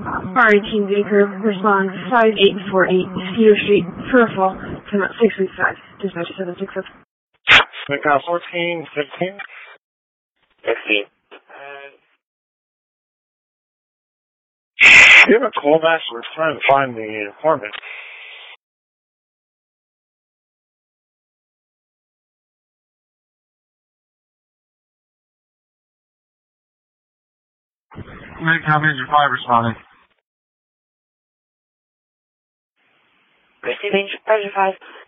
Fire Team Baker, respond 5848, Cedar Street, Peripheral, come out 635, dispatch 765. Car 14, 15. 16. Do you have a call back? We're trying to find the informant. How many is 5 responding? Receiving Treasure 5.